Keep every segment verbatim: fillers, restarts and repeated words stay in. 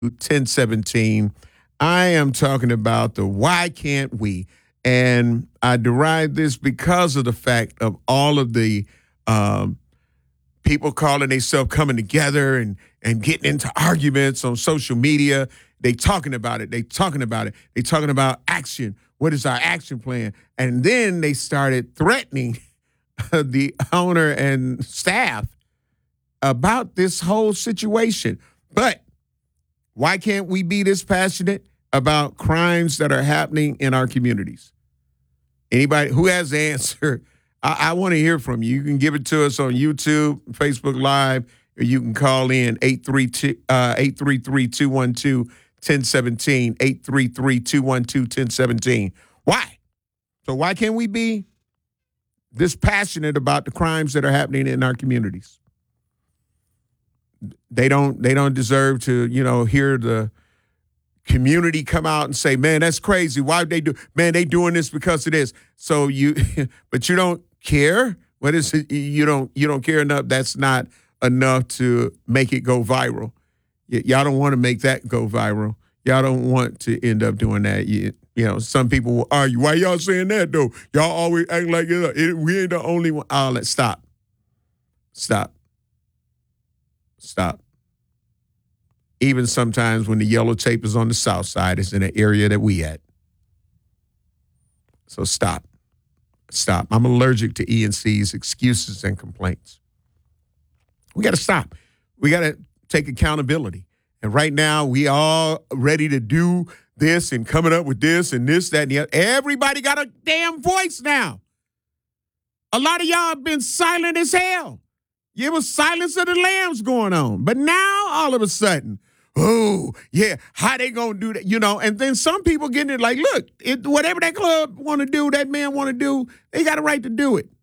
ten seventeen. I am talking about the why can't we? And I derived this because of the fact of all of the um, people calling themselves coming together and, and getting into arguments on social media. They talking about it. They talking about it. They talking about action. What is our action plan? And then they started threatening the owner and staff about this whole situation. But why can't we be this passionate about crimes that are happening in our communities? Anybody who has the answer, I, I want to hear from you. You can give it to us on YouTube, Facebook Live, or you can call in eight three two, uh, eight three three, two one two, one zero one seven, eight three three, two one two, one zero one seven. Why? So why can't we be this passionate about the crimes that are happening in our communities? They don't they don't deserve to, you know, hear the community come out and say, man, that's crazy. Why would they do, man, they doing this because of this. So you, but you don't care. What is it? You don't, you don't care enough. That's not enough to make it go viral. Y- y'all don't want to make that go viral. Y'all don't want to end up doing that. You, you know, some people will argue, why y'all saying that though? Y'all always act like it, it, we ain't the only one. Oh, let's stop. Stop. Stop. Even sometimes when the yellow tape is on the south side, it's in an area that we at. So stop. Stop. I'm allergic to E N C's excuses and complaints. We got to stop. We got to take accountability. And right now, we all ready to do this and coming up with this and this, that, and the other. Everybody got a damn voice now. A lot of y'all have been silent as hell. It was Silence of the Lambs going on. But now, all of a sudden, oh, yeah, how they going to do that? You know, and then some people getting it like, look, it, whatever that club want to do, that man want to do, they got a right to do it.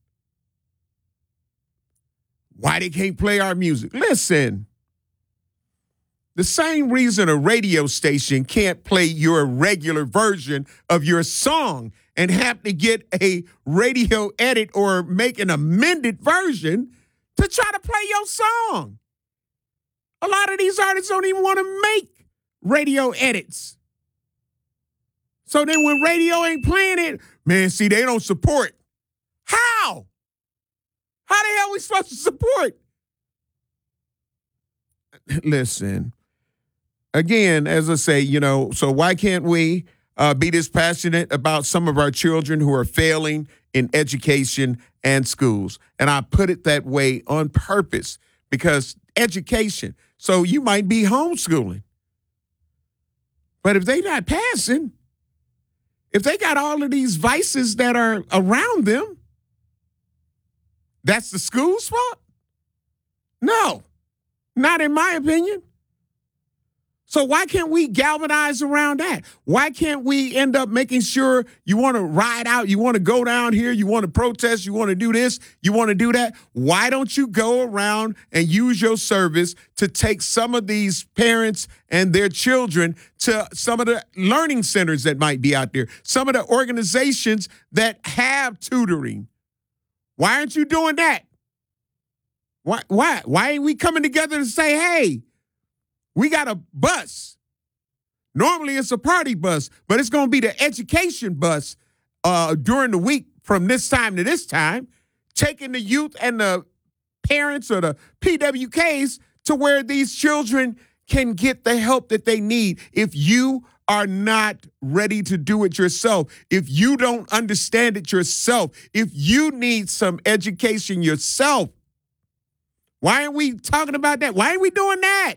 Why they can't play our music? Listen, the same reason a radio station can't play your regular version of your song and have to get a radio edit or make an amended version to try to play your song. A lot of these artists don't even want to make radio edits. So then when radio ain't playing it, man, see, they don't support. How? How the hell are we supposed to support? Listen, again, as I say, you know, so why can't we uh, be this passionate about some of our children who are failing in education and schools? And I put it that way on purpose because education, so you might be homeschooling. But if they not passing, if they got all of these vices that are around them, that's the school's fault? No, not in my opinion. So why can't we galvanize around that? Why can't we end up making sure you want to ride out, you want to go down here, you want to protest, you want to do this, you want to do that? Why don't you go around and use your service to take some of these parents and their children to some of the learning centers that might be out there, some of the organizations that have tutoring? Why aren't you doing that? Why, why, why ain't we coming together to say, hey, we got a bus. Normally it's a party bus, but it's going to be the education bus uh, during the week from this time to this time, taking the youth and the parents or the P W Ks to where these children can get the help that they need. If you are not ready to do it yourself, if you don't understand it yourself, if you need some education yourself, why aren't we talking about that? Why ain't we doing that?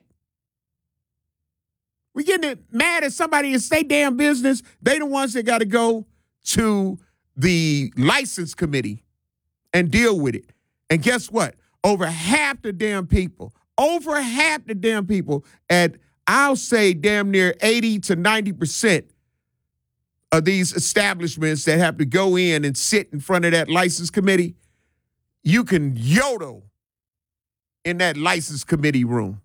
We getting mad at somebody and say damn business. They the ones that got to go to the license committee and deal with it. And guess what? Over half the damn people, over half the damn people at, I'll say damn near eighty to ninety percent of these establishments that have to go in and sit in front of that license committee, you can yodel in that license committee room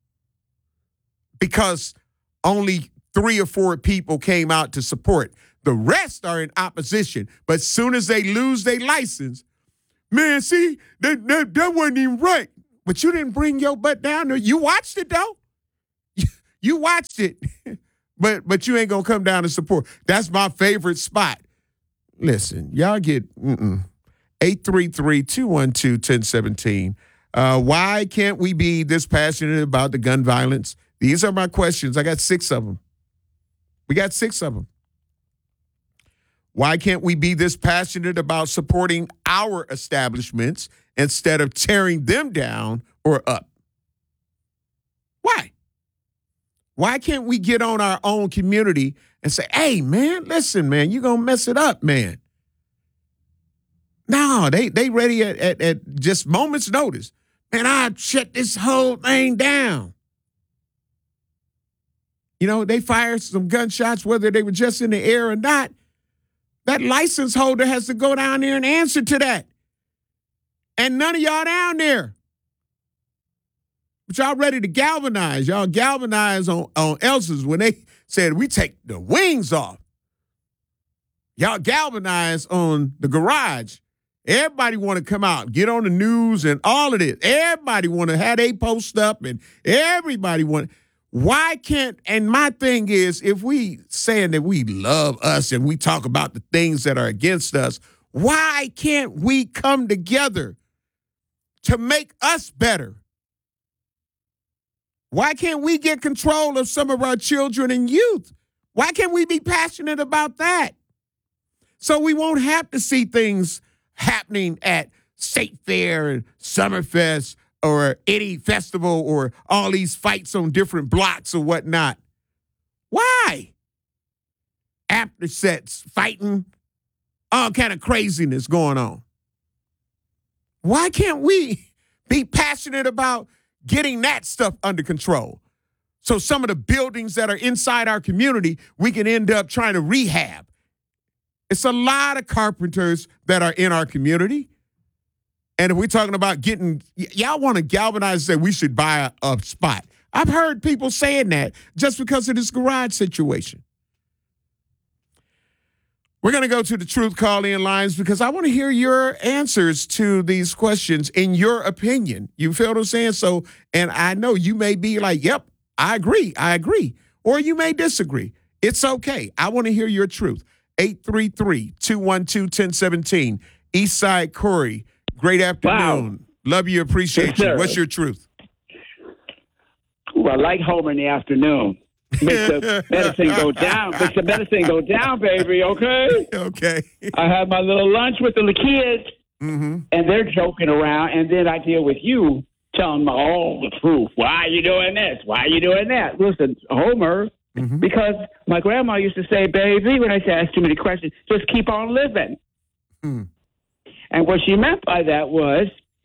because only three or four people came out to support. The rest are in opposition. But as soon as they lose their license, man, see, that, that, that wasn't even right. But you didn't bring your butt down there. You watched it, though. You watched it, but but you ain't gonna come down and support. That's my favorite spot. Listen, y'all get eight three three, two one two, one zero one seven. Uh, why can't we be this passionate about the gun violence? These are my questions. I got six of them. We got six of them. Why can't we be this passionate about supporting our establishments instead of tearing them down or up? Why? Why can't we get on our own community and say, hey, man, listen, man, you're going to mess it up, man. No, they they ready at, at, at just moments' notice. Man, I'll shut this whole thing down. You know, they fired some gunshots, whether they were just in the air or not. That license holder has to go down there and answer to that. And none of y'all down there. But y'all ready to galvanize. Y'all galvanize on, on Elsa's when they said we take the wings off. Y'all galvanize on the garage. Everybody want to come out, get on the news and all of this. Everybody want to have they post up and everybody want. Why can't, and my thing is, if we saying that we love us and we talk about the things that are against us, why can't we come together to make us better? Why can't we get control of some of our children and youth? Why can't we be passionate about that? So we won't have to see things happening at State Fair and Summerfest or any festival or all these fights on different blocks or whatnot. Why? After sets, fighting, all kind of craziness going on. Why can't we be passionate about getting that stuff under control? So some of the buildings that are inside our community, we can end up trying to rehab. It's a lot of carpenters that are in our community. And if we're talking about getting, y- y'all want to galvanize that we should buy a, a spot. I've heard people saying that just because of this garage situation. We're going to go to the truth call-in lines because I want to hear your answers to these questions in your opinion. You feel what I'm saying? So, and I know you may be like, yep, I agree, I agree. Or you may disagree. It's okay. I want to hear your truth. eight three three, two one two, one zero one seven. Eastside Corey. Great afternoon. Wow. Love you, appreciate yes, you. What's your truth? Ooh, I like home in the afternoon. Makes the medicine go down. Makes the medicine go down, baby, okay? Okay. I have my little lunch with the kids, mm-hmm. and they're joking around, and then I deal with you telling them all the truth. Why are you doing this? Why are you doing that? Listen, Homer, mm-hmm. because my grandma used to say, baby, when I say ask too many questions, just keep on living. Mm. And what she meant by that was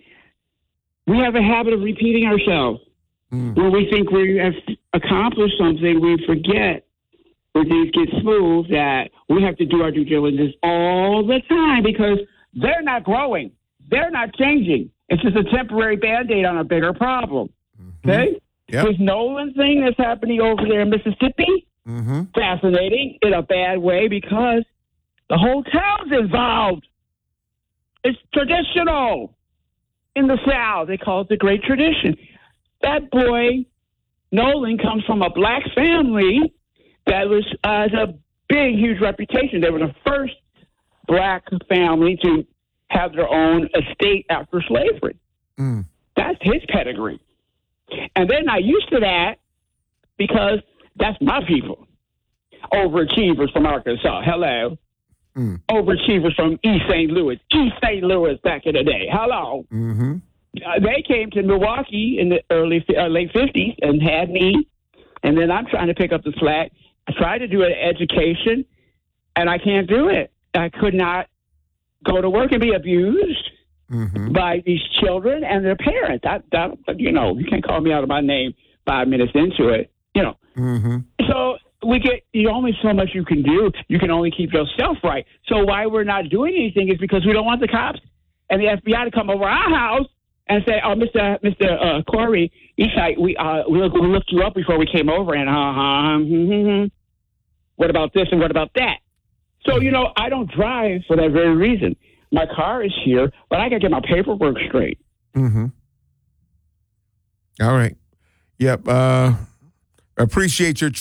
we have a habit of repeating ourselves. Mm. When we think we have accomplished something, we forget when things get smooth that we have to do our due diligence all the time because they're not growing. They're not changing. It's just a temporary Band-Aid on a bigger problem. Mm-hmm. Okay? Yep. This Nolan thing that's happening over there in Mississippi, mm-hmm. fascinating in a bad way because the whole town's involved. It's traditional. In the South, they call it the Great Tradition. That boy, Nolan, comes from a black family that was uh, has a big, huge reputation. They were the first black family to have their own estate after slavery. Mm. That's his pedigree. And they're not used to that because that's my people. Overachievers from Arkansas. Hello. Mm. Overachievers from East Saint Louis. East Saint Louis back in the day. Hello. Mm-hmm. Uh, they came to Milwaukee in the early uh, late fifties and had me, and then I'm trying to pick up the slack. I tried to do an education, and I can't do it. I could not go to work and be abused mm-hmm. by these children and their parents. That, that, you know, you can't call me out of my name five minutes into it, you know. Mm-hmm. So we get, you know, only so much you can do. You can only keep yourself right. So why we're not doing anything is because we don't want the cops and the F B I to come over our house and say, "Oh, Mister Mister Uh, Corey, Eastside, we uh we, we looked you up before we came over, and uh, uh what about this and what about that?" So you know, I don't drive for that very reason. My car is here, but I got to get my paperwork straight. Mm-hmm. All right. Yep. Uh, Appreciate your